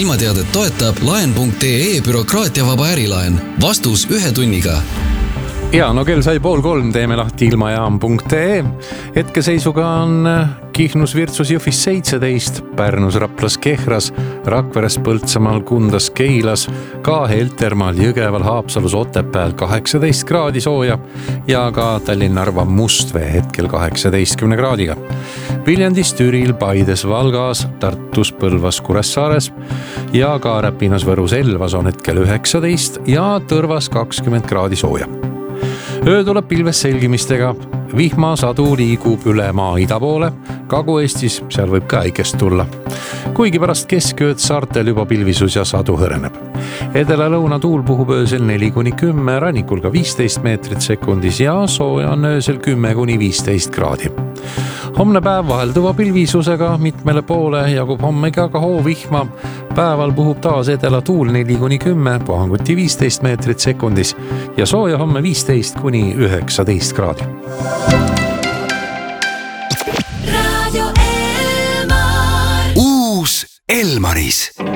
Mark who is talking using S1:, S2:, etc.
S1: ilmateadet toetab laen.ee bürokraatiavaba ärilaen. Vastus 1 tunniga.
S2: Ja, no kell sai 2:30, teeme lahti ilmajaam.ee. Hetkeseisuga on Kihnus, Virtsus, Jõhvis 17, Pärnus, Raplas, Kehras, Rakveres, Põltsamaal, Kundas, Keilas, ka Heltermaal, Jõgeval, Haapsalus, Otepääl 18 kraadi sooja ja ka Tallinn, Narva, Mustvee hetkel 18 kraadiga. Viljandis, Türil, Paides, Valgas, Tartus, Põlvas, Kuressaares ja ka Räpinas, Võrus, Elvas on hetkel 19 ja Tõrvas 20 kraadi sooja. Öö tuleb pilves selgimistega. Vihmasadu liigub üle maa ida poole. Kagu-Eestis, seal võib ka äikest tulla. Kuigi pärast keskööd saartel juba pilvisus ja sadu hõreneb. Edela-lõuna tuul puhub öösel 4-10, rannikul ka 15 meetrit sekundis ja sooja on öösel 10-15 kraadi. Homne päev vahelduva pilvisusega mitmele poole jagub homme ka hoovihma. Päeval puhub taas edela tuul 4-10, puhanguti 15 meetrit sekundis ja sooja homme 15-19 kraadi.
S3: Radio Elmar.
S1: Uus Elmaris.